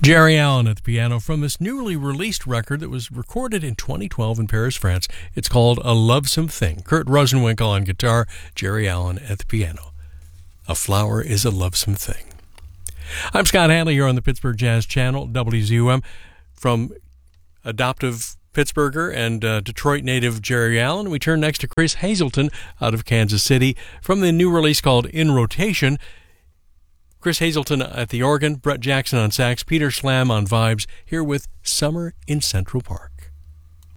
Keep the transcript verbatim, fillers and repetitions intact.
Jerry Allen at the piano from this newly released record that was recorded in twenty twelve in Paris, France. It's called A Lovesome Thing. Kurt Rosenwinkel on guitar, Jerry Allen at the piano. A flower is a lovesome thing. I'm Scott Hanley here on the Pittsburgh Jazz Channel, W Z U M. From adoptive Pittsburgher and uh, Detroit native Jerry Allen, we turn next to Chris Hazelton out of Kansas City from the new release called In Rotation. Chris Hazelton at the organ, Brett Jackson on sax, Peter Slam on vibes, here with Summer in Central Park.